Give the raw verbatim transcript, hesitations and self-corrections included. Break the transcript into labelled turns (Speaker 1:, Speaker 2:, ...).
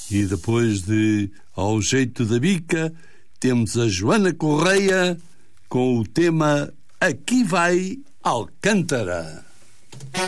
Speaker 1: E depois de Ao Jeito da Bica, temos a Joana Correia com o tema Aqui Vai Alcântara.